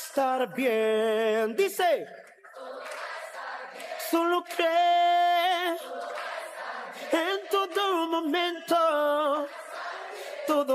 estar bien. Dice, solo cree en todo momento. Todo